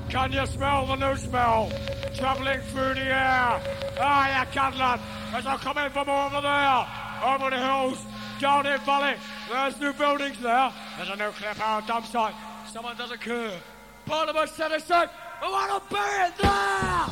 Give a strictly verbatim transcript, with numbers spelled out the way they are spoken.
Can you smell the new smell? Travelling through the air. Ah, yeah, Cadland. As I come in from over there. Over the hills. Down in Valley. There's new buildings there. There's a nuclear power dump site. Someone doesn't care. Parliament citizen. I want to be it there.